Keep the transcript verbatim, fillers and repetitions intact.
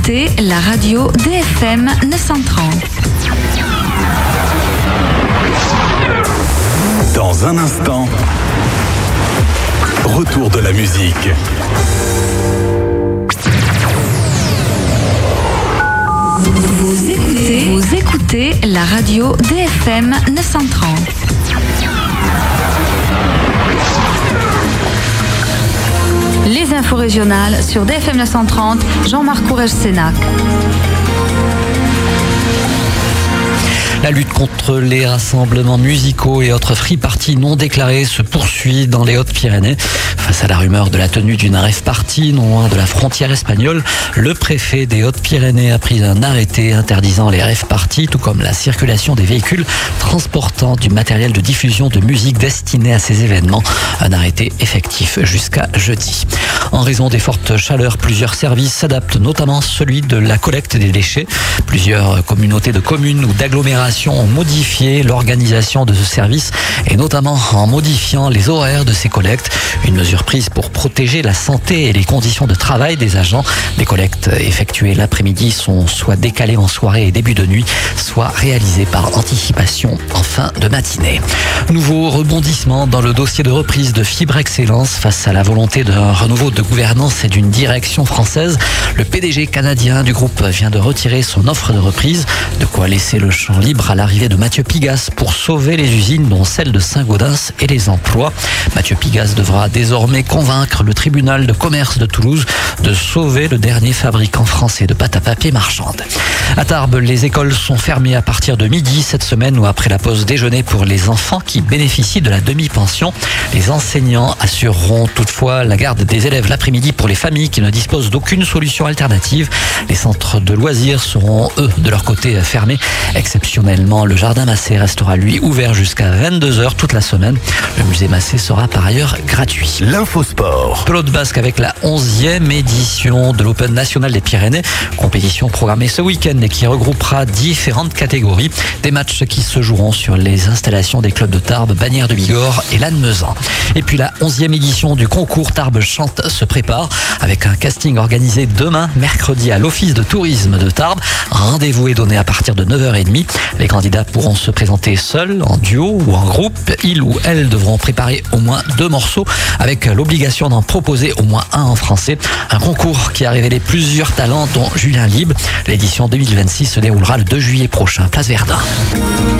écoutez la radio D F M neuf cent trente. Dans un instant, retour de la musique. Vous écoutez, vous écoutez la radio D F M neuf cent trente. Les infos régionales sur D F M neuf cent trente, Jean-Marc Courrèges-Sénac. La lutte contre les rassemblements musicaux et autres free-parties non déclarées se poursuit dans les Hautes-Pyrénées. Face à la rumeur de la tenue d'une rave-party non loin de la frontière espagnole, le préfet des Hautes-Pyrénées a pris un arrêté interdisant les rave-parties, tout comme la circulation des véhicules transportant du matériel de diffusion de musique destiné à ces événements. Un arrêté effectif jusqu'à jeudi. En raison des fortes chaleurs, plusieurs services s'adaptent, notamment celui de la collecte des déchets. Plusieurs communautés de communes ou d'agglomérations ont modifié l'organisation de ce service et notamment en modifiant les horaires de ces collectes. Une mesure prise pour protéger la santé et les conditions de travail des agents. Les collectes effectuées l'après-midi sont soit décalées en soirée et début de nuit, soit réalisées par anticipation en fin de matinée. Nouveau rebondissement dans le dossier de reprise de Fibre Excellence face à la volonté d'un renouveau de gouvernance et d'une direction française. Le P D G canadien du groupe vient de retirer son offre de reprise, de quoi laisser le champ libre à l'arrivée de Mathieu Pigasse pour sauver les usines, dont celle de Saint-Gaudens, et les emplois. Mathieu Pigasse devra désormais convaincre le tribunal de commerce de Toulouse de sauver le dernier fabricant français de pâte à papier marchande. À Tarbes, les écoles sont fermées à partir de midi cette semaine ou après la pause déjeuner pour les enfants qui bénéficient de la demi-pension. Les enseignants assureront toutefois la garde des élèves l'après-midi pour les familles qui ne disposent d'aucune solution alternative. Les centres de loisirs seront, eux, de leur côté fermés. Exceptionnellement, le jardin Massé restera, lui, ouvert jusqu'à vingt-deux heures toute la semaine. Le musée Massé sera par ailleurs gratuit. L'infosport. Pelote basque avec la onzième édition de l'Open National des Pyrénées. Compétition programmée ce week-end et qui regroupera différentes catégories. Des matchs qui se joueront sur les installations des clubs de Tarbes, Bagnères de Bigorre et Lannemezan. Et puis la onzième édition du concours Tarbes Chante se prépare avec un casting organisé demain, mercredi, à l'Office de tourisme de Tarbes. Un rendez-vous est donné à partir de neuf heures trente. Les candidats pourront se présenter seuls, en duo ou en groupe. Ils ou elles devront préparer au moins deux morceaux avec l'obligation d'en proposer au moins un en français. Un concours qui a révélé plusieurs talents dont Julien Libre. L'édition deux mille vingt-six se déroulera le deux juillet prochain, place Verdun.